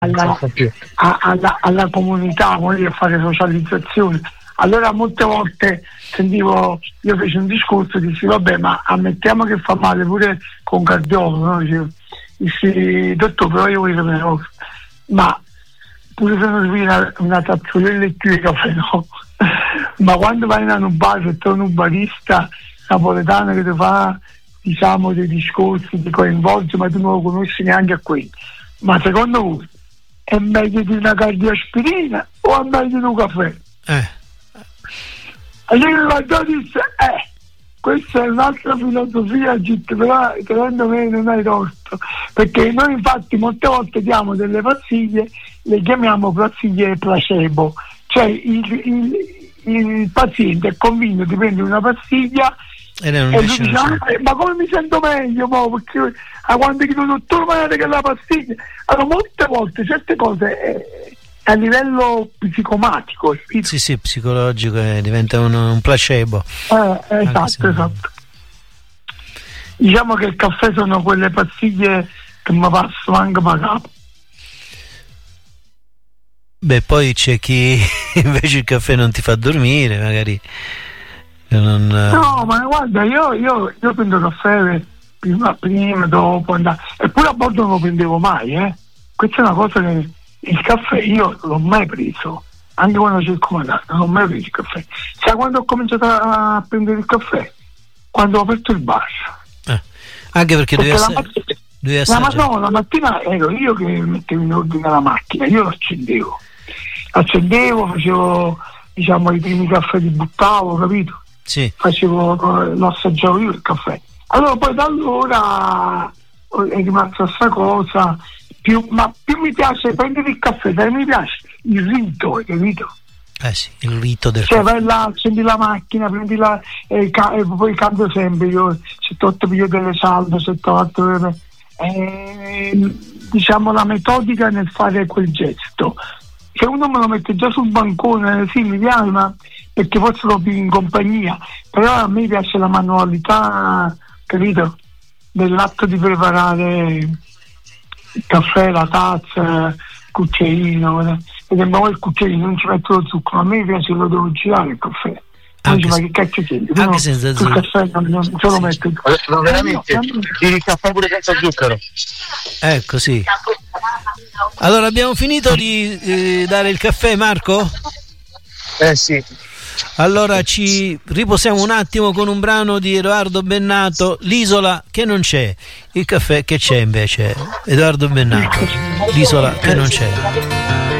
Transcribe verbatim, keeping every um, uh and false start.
alla, a, alla, alla comunità, voglio fare socializzazione. Allora molte volte sentivo, io feci un discorso e dissi vabbè, ma ammettiamo che fa male pure con cardiologo, no? Dicevo, dissi dottore, però io voglio sapere una cosa, ma pure se non svegli una, una tazzolella di caffè, no? Ma quando vai in un bar e trovi un barista napoletano che ti fa, diciamo, dei discorsi, ti coinvolge, ma tu non lo conosci neanche a quelli, ma secondo voi è meglio di una cardioaspirina o è meglio di un caffè? Eh. Allora la disse, eh, questa è un'altra filosofia, però secondo me non hai torto, perché noi infatti molte volte diamo delle pastiglie, le chiamiamo pastiglie placebo, cioè il, il, il paziente è convinto di prendere una pastiglia e, e lui dice ah, ma come mi sento meglio mo? Perché ah, quando dico dottore ma che è la pastiglia, allora molte volte certe cose eh, a livello psicomatico, sì sì psicologico, eh, diventa un, un placebo, eh, esatto esatto. Diciamo che il caffè sono quelle pastiglie che mi passo anche pagato. Beh, poi c'è chi invece il caffè non ti fa dormire, magari non... No, ma guarda, io, io, io prendo caffè prima, prima, dopo, andare. Eppure a bordo non lo prendevo mai, eh. Questa è una cosa che il caffè io non l'ho mai preso, anche quando c'è il comandato, non ho mai preso il caffè. Sai quando ho cominciato a prendere il caffè? Quando ho aperto il bar. Eh, anche perché, perché devi la, essere, devi la, assaggiare. no, la mattina ero io che mettevo in ordine la macchina, io lo accendevo. Accendevo, facevo, diciamo, i primi caffè li buttavo, capito? Sì. Facevo, lo assaggiavo io il caffè. Allora poi da allora è rimasta questa cosa, più, ma più mi piace prendere il caffè, perché mi piace il rito, capito? Eh sì, il rito del cioè caffè. vai là, accendi la macchina, prendi la e, ca- e poi cambio sempre, io se tolto piglio delle salve, se tolto eh, diciamo la metodica nel fare quel gesto. Se uno me lo mette già sul bancone, sì, mi piace, ma perché forse lo più in compagnia, però a me piace la manualità, capito? Dell'atto di preparare il caffè, la tazza, il cucchiaino, ed è il cucchiaino, non ci metto lo zucchero, a me piace, lo devo girare il caffè. Anche, dice, se, ma che cacchio c'è? anche no, senza zucchero. Il caffè non, non ce lo metto. No, veramente, il caffè pure senza zucchero. Ecco, sì. Allora abbiamo finito di eh, dare il caffè, Marco? Eh sì. Allora ci riposiamo un attimo con un brano di Edoardo Bennato, L'isola che non c'è, il caffè che c'è invece, Edoardo Bennato, L'isola che non c'è.